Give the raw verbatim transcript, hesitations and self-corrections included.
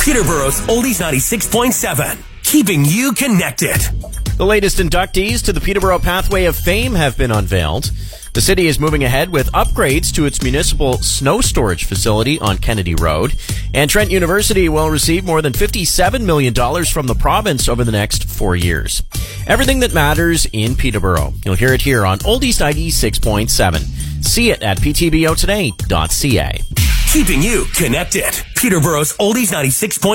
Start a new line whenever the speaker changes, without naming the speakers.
Peterborough's Oldies ninety-six point seven. Keeping you connected.
The latest inductees to the Peterborough Pathway of Fame have been unveiled. The city is moving ahead with upgrades to its municipal snow storage facility on Kennedy Road. And Trent University will receive more than fifty-seven million dollars from the province over the next four years. Everything that matters in Peterborough. You'll hear it here on Oldies ninety-six point seven. See it at p t b o today dot c a.
Keeping you connected. Peterborough's Oldies ninety-six point seven.